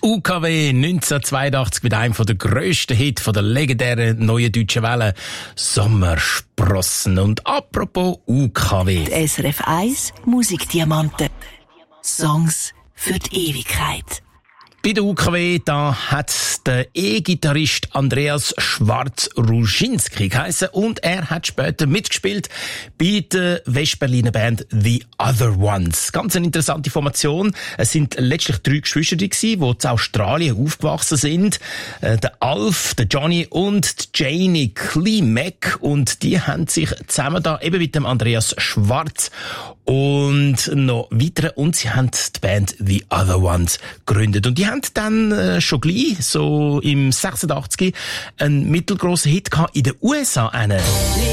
UKW 1982 mit einem der grössten Hits der legendären neuen deutschen Welle, Sommersprossen. Und apropos UKW. Die SRF 1 Musikdiamanten. Songs für die Ewigkeit. Bei der UKW, da hat der E-Gitarrist Andreas Schwarz-Ruschinski geheissen und er hat später mitgespielt bei der Westberliner Band The Other Ones. Ganz eine interessante Formation. Es sind letztlich 3 Geschwister gewesen, die in Australien aufgewachsen sind. Der Alf, der Johnny und die Janie Klimek. Und die haben sich zusammen da eben mit dem Andreas Schwarz und noch weitere, und sie haben die Band The Other Ones gegründet. Und die haben dann schon gleich, so im 86, einen mittelgrossen Hit gehabt in den USA.